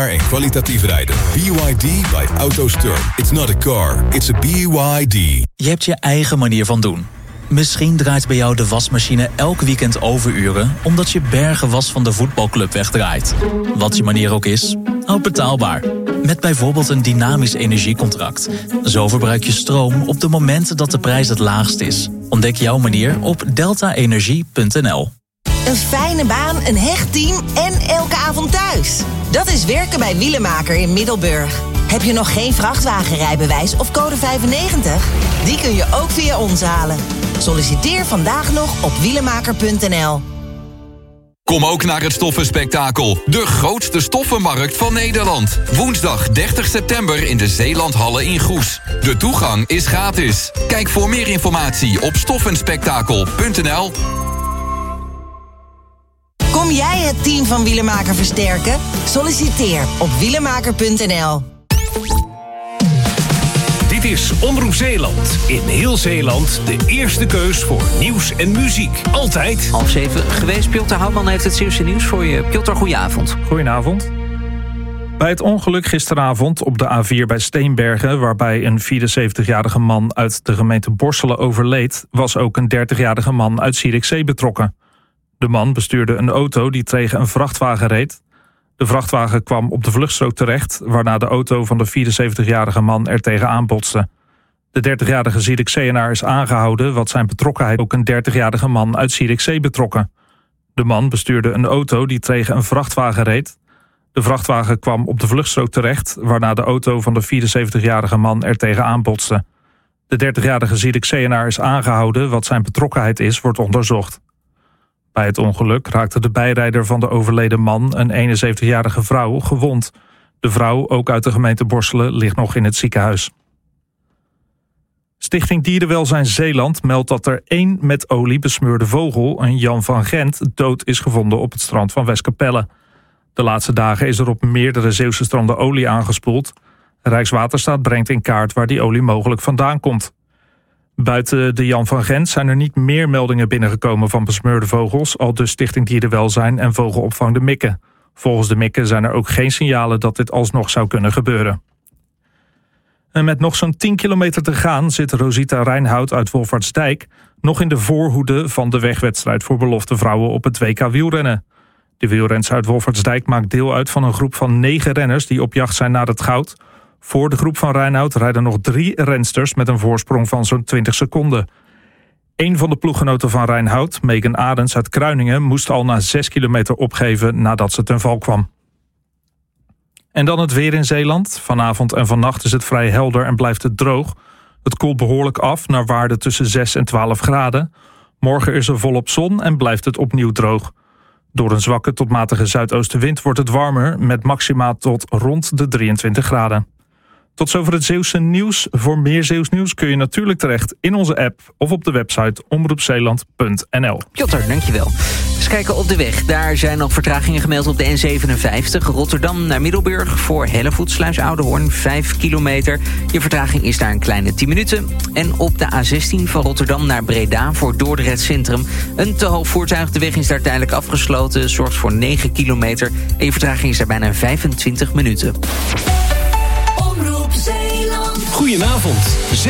En kwalitatief rijden. BYD by AutoStore. It's not a car, it's a BYD. Je hebt je eigen manier van doen. Misschien draait bij jou de wasmachine elk weekend overuren, omdat je bergen was van de voetbalclub wegdraait. Wat je manier ook is, houd betaalbaar. Met bijvoorbeeld een dynamisch energiecontract. Zo verbruik je stroom op de momenten dat de prijs het laagst is. Ontdek jouw manier op deltaenergie.nl. Een fijne baan, een hecht team en elke avond thuis. Dat is werken bij Wielenmaker in Middelburg. Heb je nog geen vrachtwagenrijbewijs of code 95? Die kun je ook via ons halen. Solliciteer vandaag nog op wielenmaker.nl. Kom ook naar het Stoffenspektakel. De grootste stoffenmarkt van Nederland. Woensdag 30 september in de Zeelandhallen in Goes. De toegang is gratis. Kijk voor meer informatie op stoffenspektakel.nl. Kom jij het team van Wielenmaker versterken? Solliciteer op wielenmaker.nl. Dit is Omroep Zeeland. In heel Zeeland de eerste keus voor nieuws en muziek. Altijd 6:30 geweest. Piotr Houtman heeft het Zeeuwse nieuws voor je. Piotr, goedenavond. Goedenavond. Bij het ongeluk gisteravond op de A4 bij Steenbergen, waarbij een 74-jarige man uit de gemeente Borselen overleed, was ook een 30-jarige man uit Zierikzee betrokken. De man bestuurde een auto die tegen een vrachtwagen reed. De vrachtwagen kwam op de vluchtstrook terecht, waarna de auto van de 74-jarige man er tegenaan botste. De 30-jarige Zierikzeeënaar is aangehouden, wat zijn betrokkenheid ook een 30-jarige man uit Zierikzee betrokken. De man bestuurde een auto die tegen een vrachtwagen reed. De vrachtwagen kwam op de vluchtstrook terecht, waarna de auto van de 74-jarige man er tegenaan botste. De 30-jarige Zierikzeeënaar is aangehouden, wat zijn betrokkenheid is, wordt onderzocht. Bij het ongeluk raakte de bijrijder van de overleden man, een 71-jarige vrouw, gewond. De vrouw, ook uit de gemeente Borselen, ligt nog in het ziekenhuis. Stichting Dierenwelzijn Zeeland meldt dat er 1 met olie besmeurde vogel, een Jan van Gent, dood is gevonden op het strand van Westkapelle. De laatste dagen is er op meerdere Zeeuwse stranden olie aangespoeld. Rijkswaterstaat brengt in kaart waar die olie mogelijk vandaan komt. Buiten de Jan van Gent zijn er niet meer meldingen binnengekomen van besmeurde vogels, aldus Stichting Dierenwelzijn en vogelopvang De Mikke. Volgens De Mikke zijn er ook geen signalen dat dit alsnog zou kunnen gebeuren. En met nog zo'n 10 kilometer te gaan zit Rosita Rijnhout uit Wolfertsdijk nog in de voorhoede van de wegwedstrijd voor belofte vrouwen op het WK wielrennen. De wielrenster uit Wolfertsdijk maakt deel uit van een groep van 9 renners die op jacht zijn naar het goud. Voor de groep van Rijnhout rijden nog 3 rensters met een voorsprong van zo'n 20 seconden. Een van de ploeggenoten van Rijnhout, Megan Adens uit Kruiningen, moest al na 6 kilometer opgeven nadat ze ten val kwam. En dan het weer in Zeeland. Vanavond en vannacht is het vrij helder en blijft het droog. Het koelt behoorlijk af naar waarden tussen 6 en 12 graden. Morgen is er volop zon en blijft het opnieuw droog. Door een zwakke tot matige zuidoostenwind wordt het warmer, met maxima tot rond de 23 graden. Tot zover het Zeeuwse nieuws. Voor meer Zeeuws nieuws kun je natuurlijk terecht in onze app of op de website omroepzeeland.nl. Piotr, dankjewel. Eens kijken op de weg. Daar zijn nog vertragingen gemeld op de N57. Rotterdam naar Middelburg voor Hellevoetsluis Oudehoorn 5 kilometer. Je vertraging is daar een kleine 10 minuten. En op de A16 van Rotterdam naar Breda voor Dordrecht Centrum. Een te hoog voertuig. De weg is daar tijdelijk afgesloten. Zorgt voor 9 kilometer. En je vertraging is daar bijna 25 minuten. Goedenavond.